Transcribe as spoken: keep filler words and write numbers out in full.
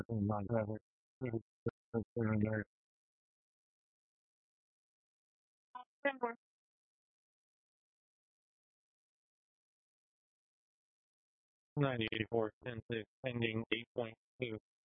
parking lot have it. It's there and there. ninety eighty-four ten six pending eight point two.